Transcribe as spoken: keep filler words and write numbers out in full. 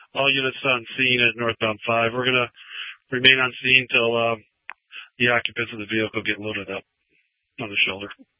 all units on scene at northbound five. We're going to remain on scene till uh, the occupants of the vehicle get loaded up on the shoulder.